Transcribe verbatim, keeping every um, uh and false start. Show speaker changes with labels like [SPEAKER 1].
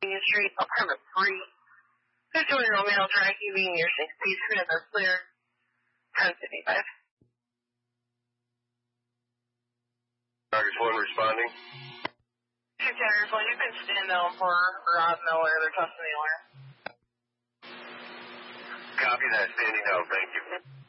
[SPEAKER 1] Union Street, apartment three. fifty-one-year-old male dry heaving near Saint Pete Street, that's clear. ten fifty-five.
[SPEAKER 2] Target one responding.
[SPEAKER 1] Two carriers, one, you can stand down for Rob Miller, they're testing the alarm.
[SPEAKER 2] Copy that, standing down, thank you.